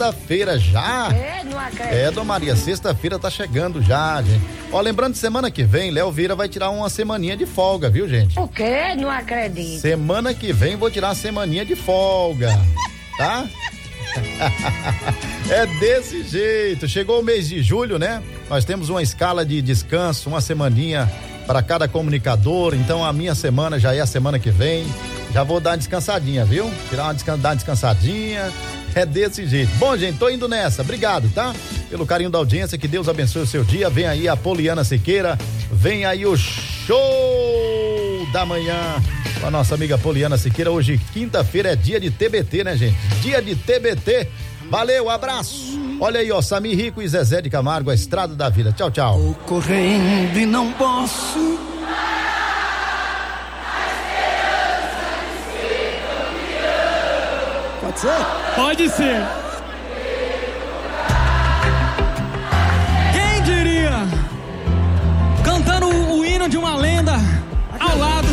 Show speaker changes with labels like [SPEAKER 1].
[SPEAKER 1] sexta-feira já.
[SPEAKER 2] Não acredito.
[SPEAKER 1] Dona Maria, sexta-feira tá chegando já, gente. Ó, lembrando que semana que vem, Léo Vieira vai tirar uma semaninha de folga, viu, gente?
[SPEAKER 2] O quê? Não acredito.
[SPEAKER 1] Semana que vem vou tirar uma semaninha de folga, tá? É desse jeito. Chegou o mês de julho, né? Nós temos uma escala de descanso, uma semaninha para cada comunicador. Então a minha semana já é a semana que vem. Já vou dar uma descansadinha, viu? Dar uma descansadinha. É desse jeito. Bom, gente, tô indo nessa. Obrigado, tá? Pelo carinho da audiência. Que Deus abençoe o seu dia. Vem aí a Poliana Siqueira. Vem aí o show da manhã com a nossa amiga Poliana Siqueira. Hoje, quinta-feira, é dia de TBT, né, gente? Dia de TBT. Valeu, abraço. Olha aí, ó, Samir Rico e Zezé de Camargo, a Estrada da Vida. Tchau, tchau.
[SPEAKER 3] Tô correndo e não posso. Pode ser?
[SPEAKER 4] Pode ser.